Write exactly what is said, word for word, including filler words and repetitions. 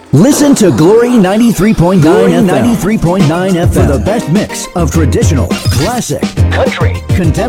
Listen to Glory ninety-three point nine ninety-three point nine F M for the best mix of traditional, classic, country, contemporary,